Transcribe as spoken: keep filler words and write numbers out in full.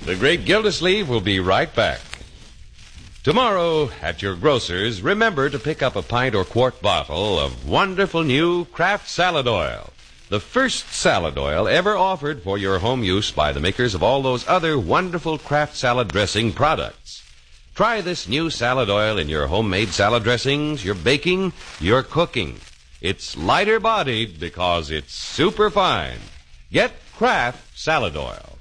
The Great Gildersleeve will be right back. Tomorrow at your grocer's, remember to pick up a pint or quart bottle of wonderful new Kraft Salad Oil. The first salad oil ever offered for your home use by the makers of all those other wonderful Kraft salad dressing products. Try this new salad oil in your homemade salad dressings, your baking, your cooking. It's lighter bodied because it's super fine. Get Kraft Salad Oil.